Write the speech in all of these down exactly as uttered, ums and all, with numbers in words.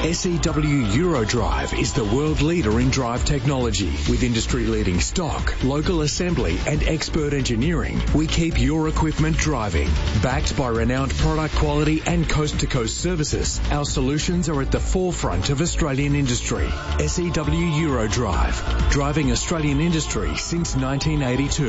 S E W Eurodrive is the world leader in drive technology. With industry-leading stock, local assembly and expert engineering, we keep your equipment driving. Backed by renowned product quality and coast-to-coast services, our solutions are at the forefront of Australian industry. S E W Eurodrive, driving Australian industry since nineteen eighty-two.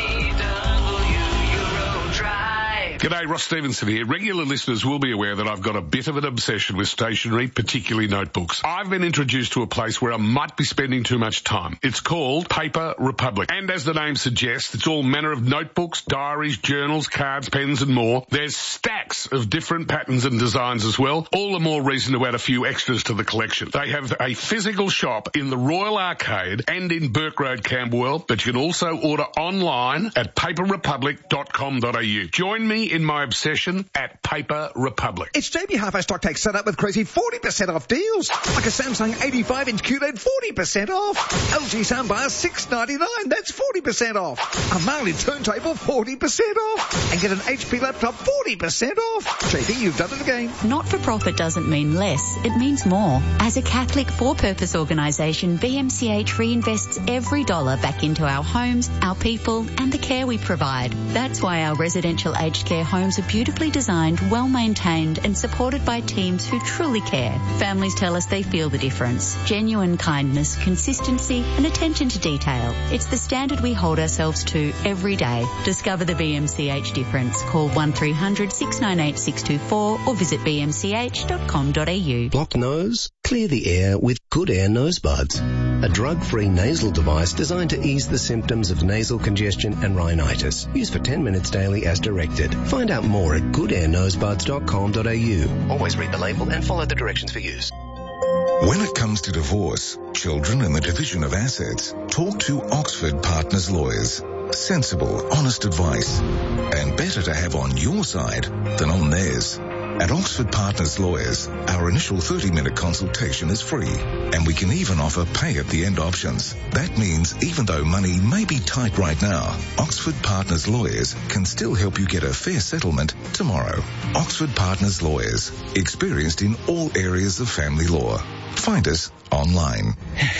G'day, Ross Stevenson here. Regular listeners will be aware that I've got a bit of an obsession with stationery, particularly notebooks. I've been introduced to a place where I might be spending too much time. It's called Paper Republic. And as the name suggests, it's all manner of notebooks, diaries, journals, cards, pens and more. There's stacks of different patterns and designs as well. All the more reason to add a few extras to the collection. They have a physical shop in the Royal Arcade and in Burke Road, Camberwell, but you can also order online at paper republic dot com dot a u. Join me in my obsession at Paper Republic. It's J B Hi-Fi Stock Take set up with crazy forty percent off deals. Like a Samsung eighty-five inch Q L E D, forty percent off. L G soundbar, six ninety-nine, that's forty percent off. A Marley turntable, forty percent off. And get an H P laptop, forty percent off. J B, you've done it again. Not-for-profit doesn't mean less, it means more. As a Catholic for-purpose organisation, B M C H reinvests every dollar back into our homes, our people and the care we provide. That's why our residential aged care homes are beautifully designed, well maintained and supported by teams who truly care. Families tell us they feel the difference. Genuine kindness, consistency and attention to detail. It's the standard we hold ourselves to every day. Discover the B M C H difference. Call one three hundred six nine eight six two four or visit b m c h dot com dot a u. Blocked nose? Clear the air with Good Air Nose Buds. A drug-free nasal device designed to ease the symptoms of nasal congestion and rhinitis. Use for ten minutes daily as directed. Find out more at good air nose buds dot com dot a u. Always read the label and follow the directions for use. When it comes to divorce, children and the division of assets, talk to Oxford Partners Lawyers. Sensible, honest advice. And better to have on your side than on theirs. At Oxford Partners Lawyers, our initial thirty minute consultation is free, and we can even offer pay-at-the-end options. That means even though money may be tight right now, Oxford Partners Lawyers can still help you get a fair settlement tomorrow. Oxford Partners Lawyers, experienced in all areas of family law. Find us online.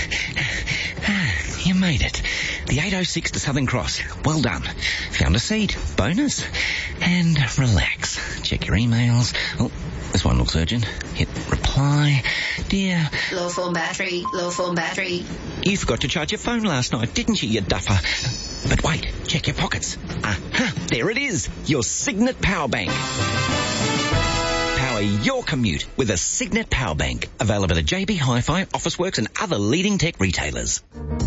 You made it. The eight oh six to Southern Cross. Well done. Found a seat. Bonus. And relax. Check your emails. Oh, this one looks urgent. Hit reply. Dear... Low phone battery. Low phone battery. You forgot to charge your phone last night, didn't you, you duffer? But wait. Check your pockets. Aha. There it is. Your Signet Power Bank. Power your commute with a Signet Power Bank. Available at J B Hi-Fi, Officeworks and other leading tech retailers.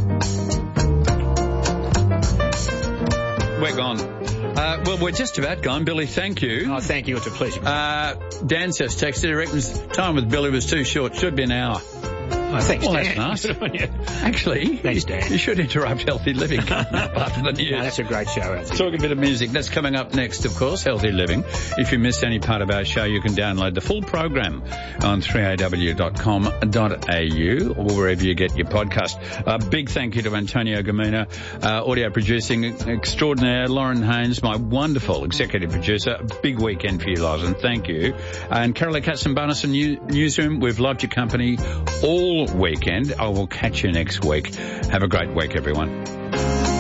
We're gone. Uh, well, we're just about gone. Billy, thank you. Oh, thank you. It's a pleasure. Uh, Dan says texted. He reckons time with Billy was too short. Should be an hour. Oh, thanks, well, Dan. That's nice. Actually, thanks, Dan. You should interrupt Healthy Living coming up after the news. No, that's a great show. Talk a bit of music. That's coming up next, of course, Healthy Living. If you missed any part of our show, you can download the full program on three a w dot com dot a u or wherever you get your podcast. A big thank you to Antonio Gamina, uh, audio producing extraordinaire, Lauren Haynes, my wonderful executive producer. A big weekend for you, Lozen. Thank you. And Carolee Katzenbarnes in New- Newsroom, we've loved your company all weekend. I will catch you next week. Have a great week, everyone.